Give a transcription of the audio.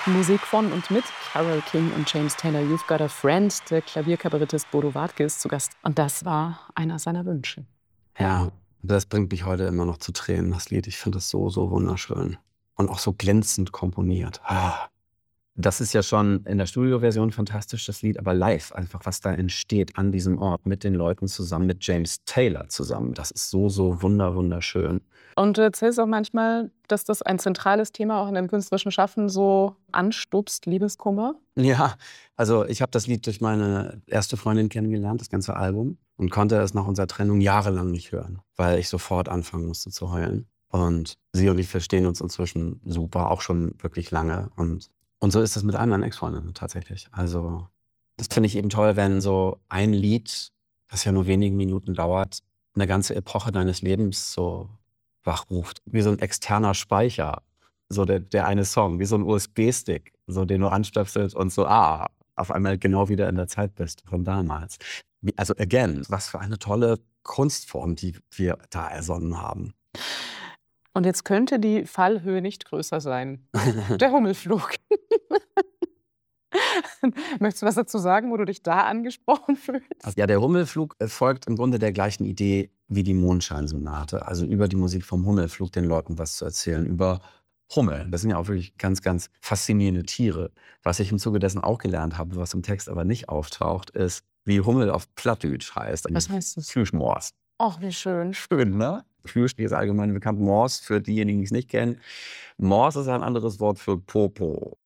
Musik von und mit Carole King und James Taylor. You've Got a Friend, der Klavierkabarettist Bodo Wartke ist zu Gast. Und das war einer seiner Wünsche. Ja, das bringt mich heute immer noch zu Tränen, das Lied. Ich finde es so, so wunderschön. Und auch so glänzend komponiert. Das ist ja schon in der Studioversion fantastisch, das Lied, aber live einfach, was da entsteht an diesem Ort mit den Leuten zusammen, mit James Taylor zusammen. Das ist so, so wunderschön. Und du erzählst auch manchmal, dass das ein zentrales Thema auch in deinem künstlerischen Schaffen so anstupst, Liebeskummer. Ja, also ich habe das Lied durch meine erste Freundin kennengelernt, das ganze Album, und konnte es nach unserer Trennung jahrelang nicht hören, weil ich sofort anfangen musste zu heulen. Und sie und ich verstehen uns inzwischen super, auch schon wirklich lange. Und so ist es mit allen meinen Ex-Freundinnen tatsächlich. Also das finde ich eben toll, wenn so ein Lied, das ja nur wenige Minuten dauert, eine ganze Epoche deines Lebens so wachruft. Wie so ein externer Speicher, so der eine Song, wie so ein USB-Stick, so den du anstöpselst und so, auf einmal genau wieder in der Zeit bist von damals. Also again, was für eine tolle Kunstform, die wir da ersonnen haben. Und jetzt könnte die Fallhöhe nicht größer sein. Der Hummelflug. Möchtest du was dazu sagen, wo du dich da angesprochen fühlst? Ja, der Hummelflug folgt im Grunde der gleichen Idee wie die Mondscheinsonate. Also über die Musik vom Hummelflug den Leuten was zu erzählen, über Hummeln. Das sind ja auch wirklich ganz, ganz faszinierende Tiere. Was ich im Zuge dessen auch gelernt habe, was im Text aber nicht auftaucht, ist, wie Hummel auf Plattdeutsch heißt. Was heißt das? Flüschmors. Ach, wie schön. Schön, ne? Flüsch ist allgemein bekannt. Mors, für diejenigen, die es nicht kennen. Mors ist ein anderes Wort für Popo.